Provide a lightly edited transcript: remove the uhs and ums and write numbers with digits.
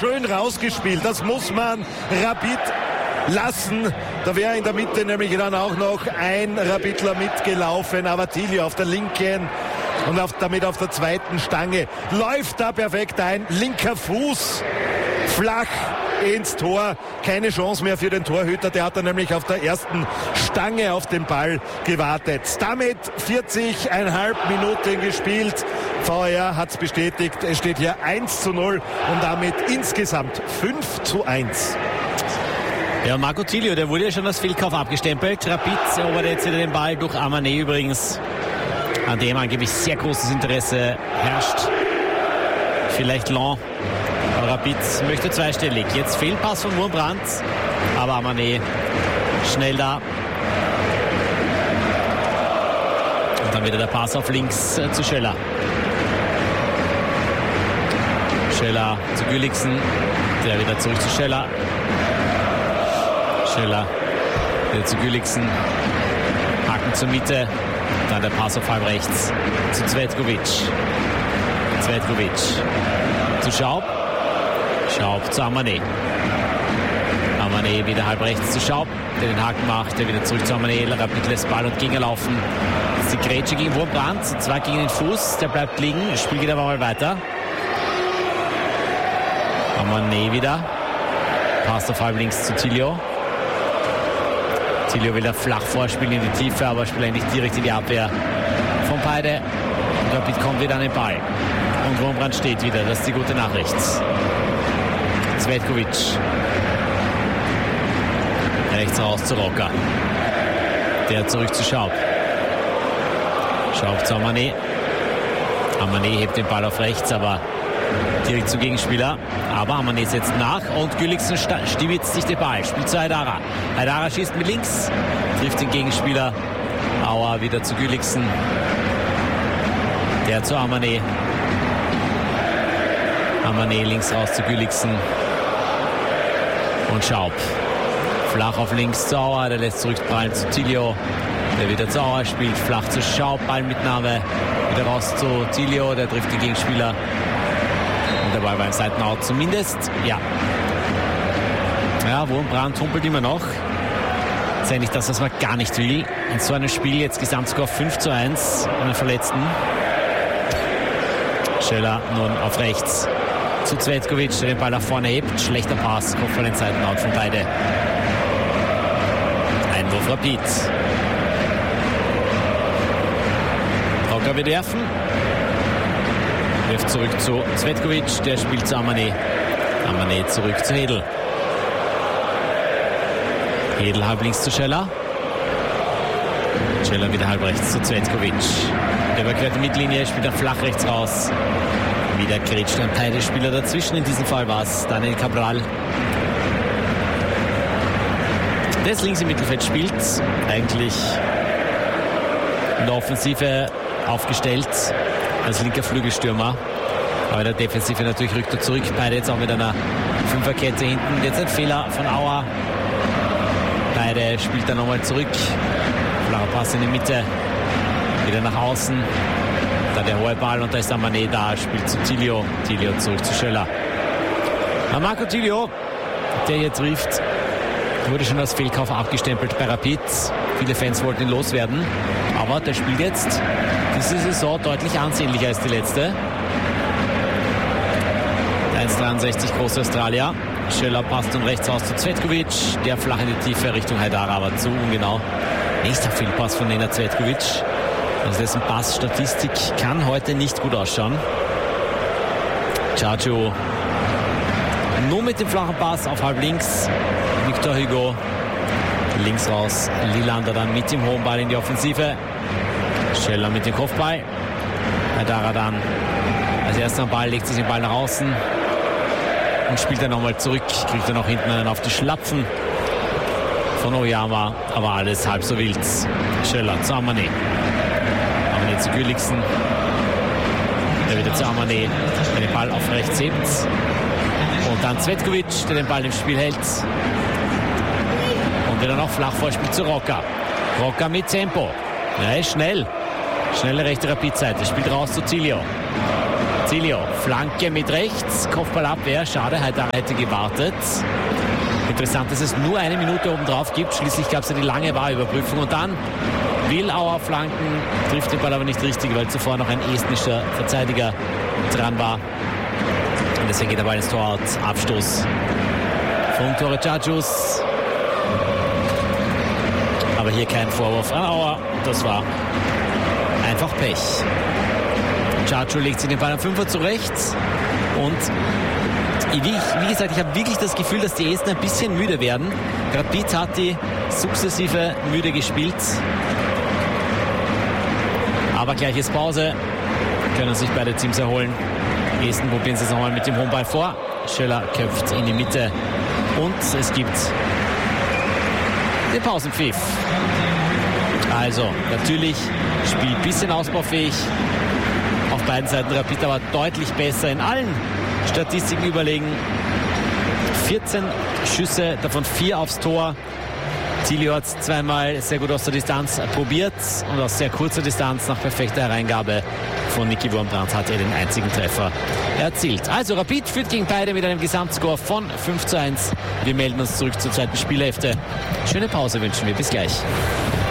schön rausgespielt. Das muss man Rapid lassen. Da wäre in der Mitte nämlich dann auch noch ein Rapidler mitgelaufen, aber Tilio auf der linken und damit auf der zweiten Stange läuft da perfekt ein. Linker Fuß flach ins Tor. Keine Chance mehr für den Torhüter. Der hat dann nämlich auf der ersten Stange auf den Ball gewartet. Damit 40,5 Minuten gespielt. VR hat es bestätigt. Es steht hier 1:0 und damit insgesamt 5:1. Ja, Marco Tilio, der wurde ja schon als Fehlkauf abgestempelt. Rapid erobert jetzt wieder den Ball durch Amané übrigens, an dem angeblich sehr großes Interesse herrscht. Vielleicht Long. Rapid möchte zweistellig. Jetzt Fehlpass von Wurmbrand, aber Amané schnell da. Und dann wieder der Pass auf links zu Scheller. Scheller zu Gülliksen, der wieder zurück zu Scheller. Scheller wieder zu Gülliksen. Haken zur Mitte. Dann der Pass auf halb rechts zu Cvetkovic. Cvetkovic zu Schaub. Schaub zu Amané. Amané wieder halb rechts zu Schaub, der den Haken macht, der wieder zurück zu Amané. Rapid lässt Ball und Gegner laufen. Das ist die Grätsche gegen Wurmbrand. 2 gegen den Fuß. Der bleibt liegen. Das Spiel geht aber mal weiter. Amané wieder. Passt auf halb links zu Tilio. Tilio will da flach vorspielen in die Tiefe, aber spielt eigentlich direkt in die Abwehr von Peide. Und Rapid kommt wieder an den Ball. Und Wurmbrand steht wieder. Das ist die gute Nachricht. Cvetkovic. Rechts raus zu Rocker. Der zurück zu Schaub. Schaub zu Amané. Amané hebt den Ball auf rechts, aber direkt zum Gegenspieler. Aber Amané setzt nach und Gülliksen stiebitzt sich den Ball. Spielt zu Haidara. Haidara schießt mit links. Trifft den Gegenspieler. Auer wieder zu Gülliksen. Der zu Amané. Amané links raus zu Gülliksen. Und Schaub. Flach auf links zu Auer. Der lässt zurückprallen zu Tilio. Der wieder zu Auer spielt. Flach zu Schaub. Ballmitnahme. Wieder raus zu Tilio. Der trifft den Gegenspieler. Und der Ball beim Seitenout zumindest. Ja. Ja, Wurmbrand humpelt immer noch. Das ist eigentlich das, was man gar nicht will. In so einem Spiel jetzt Gesamtscore 5:1. Einen Verletzten. Scheller nun auf rechts zu Cvetkovic, der den Ball nach vorne hebt. Schlechter Pass, kommt von den Seitenauts von beide. Einwurf Rapid. Rocker wird werfen. Wirft zurück zu Cvetkovic, der spielt zu Amané. Amané zurück zu Hedl. Hedl halb links zu Scheller. Scheller wieder halb rechts zu Cvetkovic. Der überquert die Mittellinie, spielt er flach rechts raus. Wieder grätscht ein Peide-Spieler dazwischen. In diesem Fall war es Daniel Cabral. Der ist links im Mittelfeld spielt. Eigentlich in der Offensive aufgestellt als linker Flügelstürmer. Aber in der Defensive natürlich rückt er zurück. Peide jetzt auch mit einer Fünferkette hinten. Jetzt ein Fehler von Auer. Peide spielt dann nochmal zurück. Flacher Pass in die Mitte. Wieder nach außen. Da der hohe Ball und da ist Amané da. Spielt zu Tilio. Tilio zurück zu Scheller. Marco Tilio, der hier trifft, wurde schon als Fehlkauf abgestempelt bei Rapid. Viele Fans wollten ihn loswerden. Aber der spielt jetzt diese Saison deutlich ansehnlicher als die letzte. 1,63 große Australier. Scheller passt nun rechts aus zu Cvetkovic. Der flach in die Tiefe Richtung Haidara, aber zu ungenau. Nächster Fehlpass von Nenad Cvetkovic. Also dessen Passstatistik kann heute nicht gut ausschauen. Chacho nur mit dem flachen Pass auf halb links. Victor Hugo links raus. Lilander dann mit dem hohen Ball in die Offensive. Scheller mit dem Kopfball. Haidara dann als erster am Ball, legt sich den Ball nach außen und spielt dann nochmal zurück. Kriegt er noch hinten einen auf die Schlapfen von Oyama, aber alles halb so wild. Scheller zu Amané. Amané zu Gülliksen. Der wieder zu Amané, der den Ball auf rechts hebt. Und dann Cvetkovic, der den Ball im Spiel hält. Und wieder noch flach vorspielt zu Rocker. Rocker mit Tempo. Ja, ist schnell. Schnelle rechte Rapid-Seite. Spielt raus zu Tilio. Tilio, Flanke mit rechts, Kopfballabwehr, schade, Haidara hätte gewartet. Interessant, dass es nur 1 Minute obendrauf gibt, schließlich gab es ja die lange Wahrüberprüfung und dann will Auer flanken, trifft den Ball aber nicht richtig, weil zuvor noch ein estnischer Verteidiger dran war. Und deswegen geht der Ball ins Tor, Abstoß von Tore Tschatschus. Aber hier kein Vorwurf an Auer, das war einfach Pech. Tschatschus legt sich den Ball am Fünfer zurecht und wie gesagt, ich habe wirklich das Gefühl, dass die Esten ein bisschen müde werden. Rapid hat die sukzessive müde gespielt. Aber gleich ist Pause. Können sich beide Teams erholen. Die Esten probieren es nochmal mit dem hohen Ball vor. Schöller köpft in die Mitte. Und es gibt den Pausenpfiff. Also, natürlich, Spiel ein bisschen ausbaufähig. Auf beiden Seiten Rapid aber deutlich besser in allen Statistiken überlegen. 14 Schüsse, davon 4 aufs Tor. Tilio hat zweimal sehr gut aus der Distanz probiert und aus sehr kurzer Distanz nach perfekter Hereingabe von Niki Wurmbrand hat er den einzigen Treffer erzielt. Also Rapid führt gegen beide mit einem Gesamtscore von 5:1. Wir melden uns zurück zur zweiten Spielhälfte. Schöne Pause wünschen wir. Bis gleich.